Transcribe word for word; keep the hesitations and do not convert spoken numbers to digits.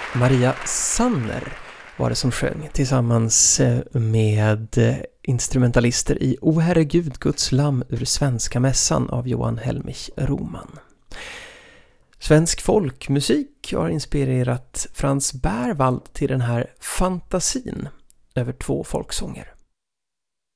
Maria Sanner var det som sjöng tillsammans med instrumentalister i O herregud, Guds lamm ur svenska mässan av Johan Helmich Roman. Svensk folkmusik har inspirerat Frans Berwald till den här fantasin över två folksånger.